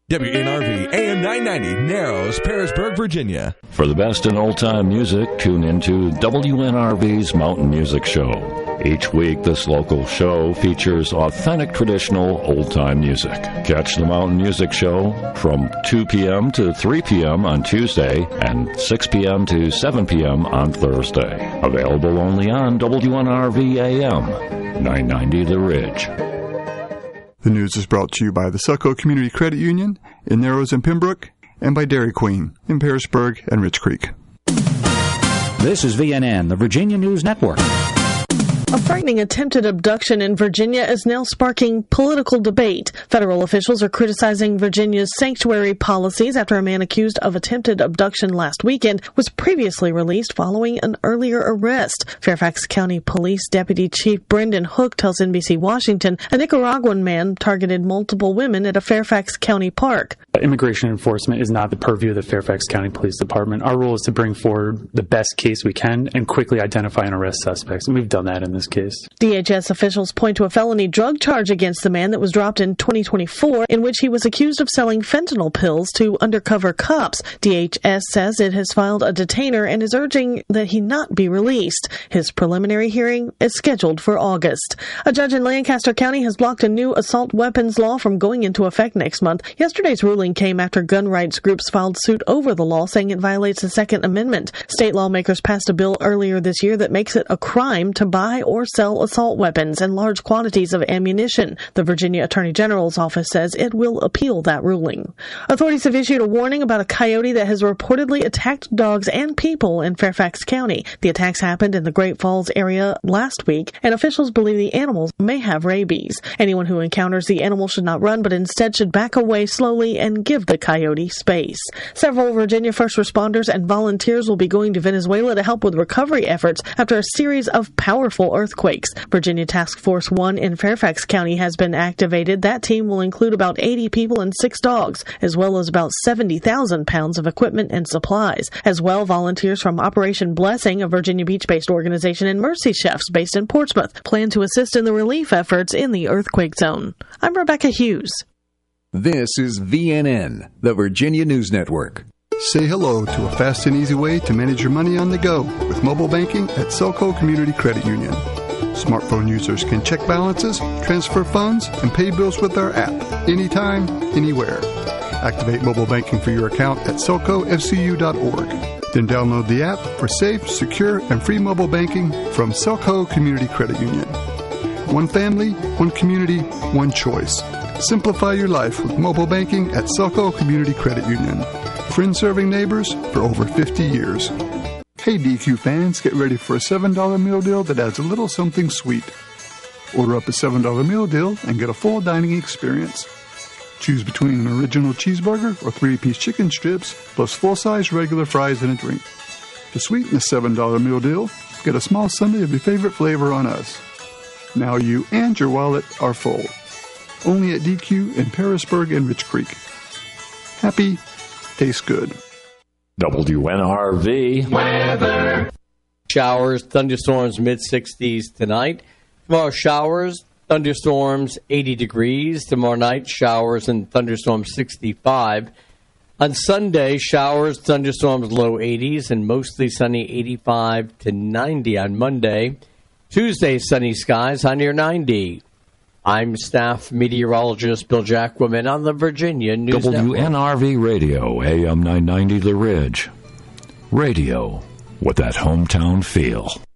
WNRV AM 990, Narrows, Parisburg, Virginia. For the best in old-time music, tune into WNRV's Mountain Music Show. Each week, this local show features authentic traditional old-time music. Catch the Mountain Music Show from 2 p.m. to 3 p.m. on Tuesday and 6 p.m. to 7 p.m. on Thursday. Available only on WNRV AM 990 The Ridge. The news is brought to you by the Selco Community Credit Union in Narrows and Pembroke, and by Dairy Queen in Parisburg and Rich Creek. This is VNN, the Virginia News Network. A frightening attempted abduction in Virginia is now sparking political debate. Federal officials are criticizing Virginia's sanctuary policies after a man accused of attempted abduction last weekend was previously released following an earlier arrest. Fairfax County Police Deputy Chief Brendan Hook tells NBC Washington a Nicaraguan man targeted multiple women at a Fairfax County park. Immigration enforcement is not the purview of the Fairfax County Police Department. Our role is to bring forward the best case we can and quickly identify and arrest suspects, and we've done that in this case. DHS officials point to a felony drug charge against the man that was dropped in 2024, in which he was accused of selling fentanyl pills to undercover cops. DHS says it has filed a detainer and is urging that he not be released. His preliminary hearing is scheduled for August. A judge in Lancaster County has blocked a new assault weapons law from going into effect next month. Yesterday's ruling came after gun rights groups filed suit over the law, saying it violates the Second Amendment. State lawmakers passed a bill earlier this year that makes it a crime to buy or sell assault weapons and large quantities of ammunition. The Virginia Attorney General's office says it will appeal that ruling. Authorities have issued a warning about a coyote that has reportedly attacked dogs and people in Fairfax County. The attacks happened in the Great Falls area last week, and officials believe the animals may have rabies. Anyone who encounters the animal should not run, but instead should back away slowly and give the coyote space. Several Virginia first responders and volunteers will be going to Venezuela to help with recovery efforts after a series of powerful earthquakes. Virginia Task Force 1 in Fairfax County has been activated. That team will include about 80 people and 6 dogs, as well as about 70,000 pounds of equipment and supplies. As well, volunteers from Operation Blessing, a Virginia Beach-based organization, and Mercy Chefs based in Portsmouth plan to assist in the relief efforts in the earthquake zone. I'm Rebecca Hughes. This is VNN, the Virginia News Network. Say hello to a fast and easy way to manage your money on the go with mobile banking at Selco Community Credit Union. Smartphone users can check balances, transfer funds, and pay bills with our app anytime, anywhere. Activate mobile banking for your account at selcofcu.org. Then download the app for safe, secure, and free mobile banking from Selco Community Credit Union. One family, one community, one choice. Simplify your life with mobile banking at Selco Community Credit Union. Friends serving neighbors for over 50 years. Hey DQ fans, get ready for a $7 meal deal that adds a little something sweet. Order up a $7 meal deal and get a full dining experience. Choose between an original cheeseburger or 3-piece chicken strips, plus full-size regular fries and a drink. To sweeten the $7 meal deal, get a small sundae of your favorite flavor on us. Now you and your wallet are full. Only at DQ in Parisburg and Rich Creek. Happy, tastes good. WNRV weather. Showers, thunderstorms, mid-60s tonight. Tomorrow, showers, thunderstorms, 80 degrees. Tomorrow night, showers and thunderstorms, 65. On Sunday, showers, thunderstorms, low 80s, and mostly sunny, 85 to 90 on Monday. Tuesday, sunny skies, high near 90. I'm staff meteorologist Bill Jackwoman on the Virginia News Network. WNRV Radio, AM 990 The Ridge. Radio with that hometown feel.